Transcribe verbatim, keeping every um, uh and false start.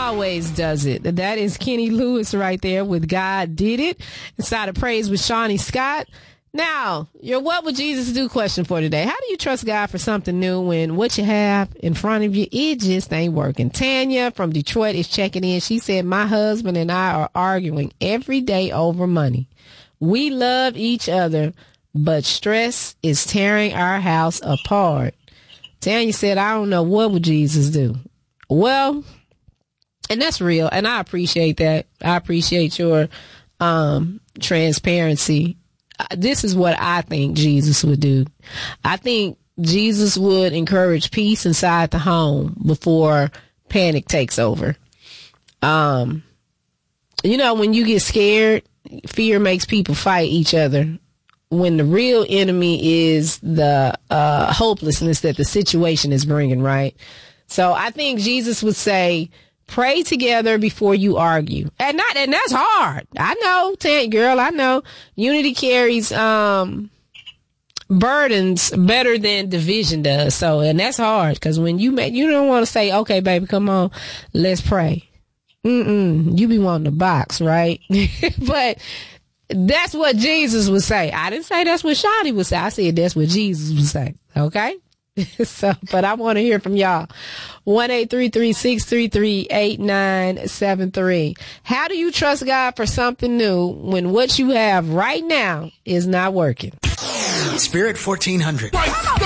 always does it. That is Kenny Lewis right there with God Did It. Inside of Praise with Shawnee Scott. Now, your what would Jesus do question for today. How do you trust God for something new when what you have in front of you, it just ain't working? Tanya from Detroit is checking in. She said, my husband and I are arguing every day over money. We love each other, but stress is tearing our house apart. Tanya said, I don't know, what would Jesus do? Well, and that's real, and I appreciate that. I appreciate your um transparency. This is what I think Jesus would do. I think Jesus would encourage peace inside the home before panic takes over. Um, you know, when you get scared, fear makes people fight each other. When the real enemy is the uh, hopelessness that the situation is bringing, right? So I think Jesus would say, pray together before you argue. And not, and that's hard. I know, Tant girl, I know. Unity carries, um, burdens better than division does. So, and that's hard because when you make, you don't want to say, okay, baby, come on, let's pray. Mm-mm. You be wanting to box, right? But that's what Jesus would say. I didn't say that's what Shawnee would say. I said that's what Jesus would say. Okay? So, but I want to hear from y'all. one eight three three, six three three, eight nine seven three. How do you trust God for something new when what you have right now is not working? Spirit fourteen hundred.